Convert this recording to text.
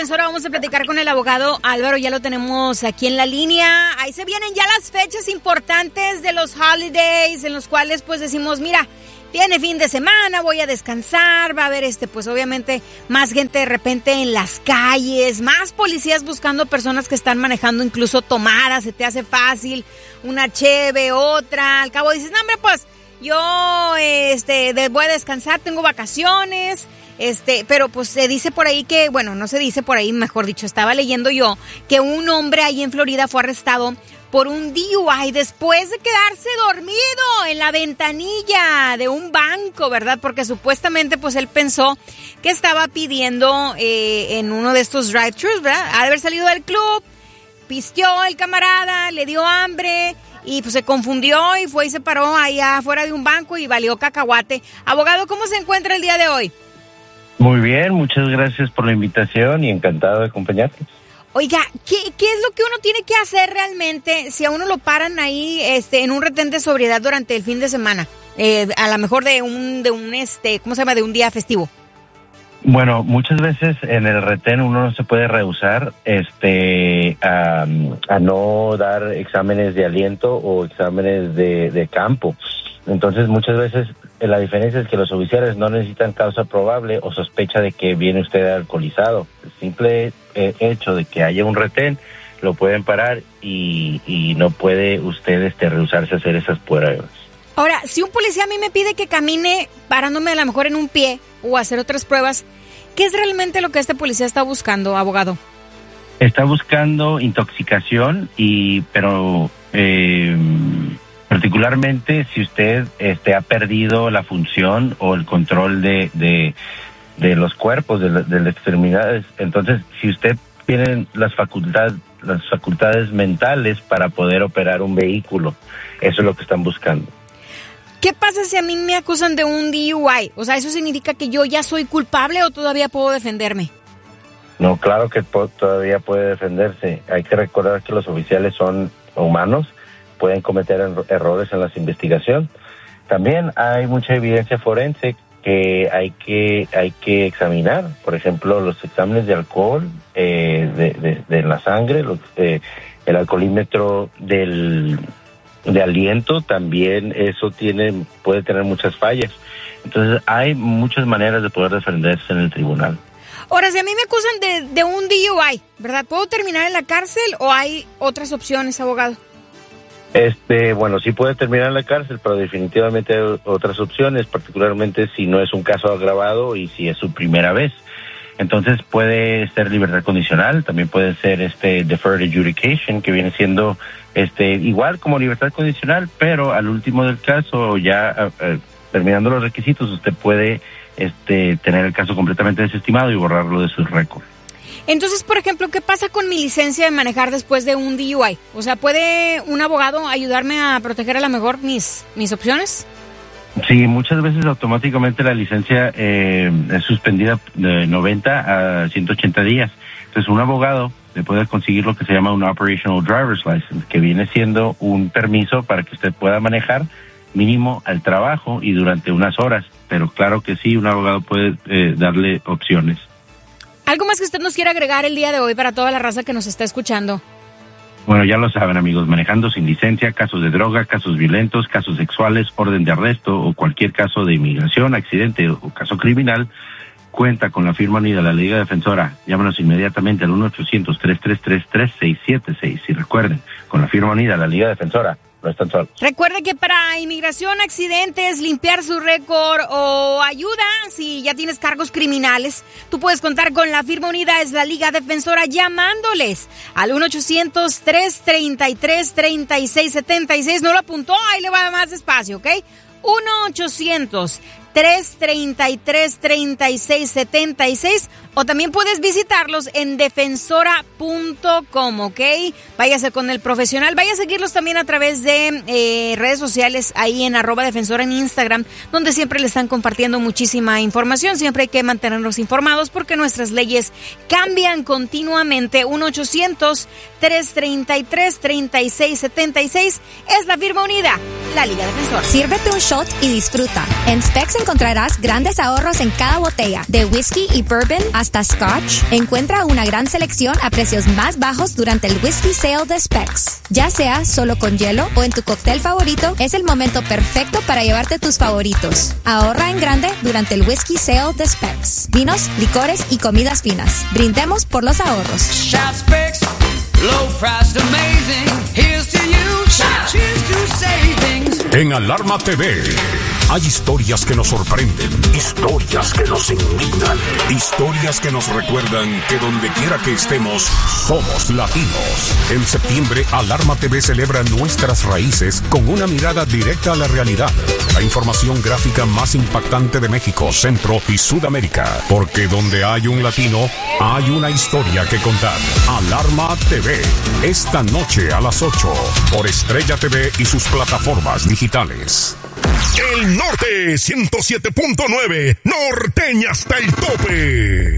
Defensora vamos a platicar con el abogado Álvaro, ya lo tenemos aquí en la línea. Ahí se vienen ya las fechas importantes de los holidays, en los cuales pues decimos, mira, tiene fin de semana, voy a descansar, va a haber pues obviamente más gente de repente en las calles, más policías buscando personas que están manejando incluso tomadas, se te hace fácil, una cheve, otra, al cabo dices, no hombre, pues yo voy a descansar, tengo vacaciones, pero pues se dice por ahí que, bueno, no se dice por ahí, mejor dicho, estaba leyendo yo que un hombre ahí en Florida fue arrestado por un DUI después de quedarse dormido en la ventanilla de un banco, ¿verdad? Porque supuestamente pues él pensó que estaba pidiendo en uno de estos drive-thrus, ¿verdad? Ha de haber salido del club, pisteó el camarada, le dio hambre y pues se confundió y fue y se paró allá afuera de un banco y valió cacahuate. Abogado, ¿cómo se encuentra el día de hoy? Muy bien, muchas gracias por la invitación y encantado de acompañarte. Oiga, ¿qué es lo que uno tiene que hacer realmente si a uno lo paran ahí en un retén de sobriedad durante el fin de semana? A lo mejor de un ¿cómo se llama? De un día festivo. Bueno, muchas veces en el retén uno no se puede rehusar a no dar exámenes de aliento o exámenes de campo. Entonces, muchas veces la diferencia es que los oficiales no necesitan causa probable o sospecha de que viene usted alcoholizado. El simple hecho de que haya un retén lo pueden parar y no puede usted rehusarse a hacer esas pruebas. Ahora, si un policía a mí me pide que camine parándome a lo mejor en un pie o hacer otras pruebas, ¿qué es realmente lo que este policía está buscando, abogado? Está buscando intoxicación pero particularmente si usted ha perdido la función o el control de los cuerpos, de las extremidades. Entonces, si usted tiene las facultades mentales para poder operar un vehículo, eso es lo que están buscando. ¿Qué pasa si a mí me acusan de un DUI? O sea, ¿eso significa que yo ya soy culpable o todavía puedo defenderme? No, claro que todavía puede defenderse. Hay que recordar que los oficiales son humanos, pueden cometer errores en la investigación. También hay mucha evidencia forense que hay que examinar. Por ejemplo, los exámenes de alcohol, de la sangre, el alcoholímetro de aliento, también eso puede tener muchas fallas. Entonces hay muchas maneras de poder defenderse en el tribunal. Ahora, si a mí me acusan de un DUI, ¿verdad? ¿Puedo terminar en la cárcel o hay otras opciones, abogado? Bueno, sí puede terminar en la cárcel, pero definitivamente hay otras opciones, particularmente si no es un caso agravado y si es su primera vez. Entonces puede ser libertad condicional, también puede ser deferred adjudication, que viene siendo igual como libertad condicional, pero al último del caso, ya terminando los requisitos, usted puede tener el caso completamente desestimado y borrarlo de su récord. Entonces, por ejemplo, ¿qué pasa con mi licencia de manejar después de un DUI? O sea, ¿puede un abogado ayudarme a proteger a lo mejor mis opciones? Sí, muchas veces automáticamente la licencia es suspendida de 90 a 180 días. Entonces, un abogado le puede conseguir lo que se llama un Operational Driver's License, que viene siendo un permiso para que usted pueda manejar mínimo al trabajo y durante unas horas. Pero claro que sí, un abogado puede darle opciones. ¿Algo más que usted nos quiera agregar el día de hoy para toda la raza que nos está escuchando? Bueno, ya lo saben, amigos, manejando sin licencia, casos de droga, casos violentos, casos sexuales, orden de arresto o cualquier caso de inmigración, accidente o caso criminal, cuenta con la firma unida de la Liga Defensora. Llámanos inmediatamente al 1-800-333-3676. Y recuerden, con la firma unida de la Liga Defensora, no están solos. Recuerde que para inmigración, accidentes, limpiar su récord o ayuda si ya tienes cargos criminales, tú puedes contar con la firma unida es la Liga Defensora llamándoles al 1-800-333-3676. No lo apuntó, ahí le va más despacio, ¿ok? 1-800-333-3676 o también puedes visitarlos en defensora.com, ¿ok? Váyase con el profesional, vaya a seguirlos también a través de redes sociales ahí en @defensora en Instagram, donde siempre le están compartiendo muchísima información. Siempre hay que mantenernos informados porque nuestras leyes cambian continuamente. 1-800-333-3676 es la firma unida. la Liga Defensora. Sírvete un shot y disfruta. En Specs encontrarás grandes ahorros en cada botella, de whisky y bourbon hasta scotch. Encuentra una gran selección a precios más bajos durante el Whisky Sale de Specs. Ya sea solo con hielo o en tu cóctel favorito, es el momento perfecto para llevarte tus favoritos. Ahorra en grande durante el Whisky Sale de Specs. Vinos, licores y comidas finas. Brindemos por los ahorros. Shop Specs, low price amazing. Here's to you, cheers to savings. En Alarma TV hay historias que nos sorprenden, historias que nos indignan, historias que nos recuerdan que donde quiera que estemos, somos latinos. En septiembre, Alarma TV celebra nuestras raíces con una mirada directa a la realidad. La información gráfica más impactante de México, Centro y Sudamérica. Porque donde hay un latino, hay una historia que contar. Alarma TV, esta noche a las 8, por Estrella TV y sus plataformas digitales. El Norte 107.9, norteña hasta el tope.